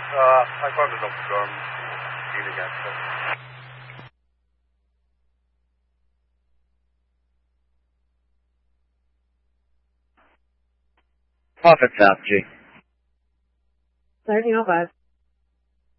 I found enough heating access. Profit South, G. 1305.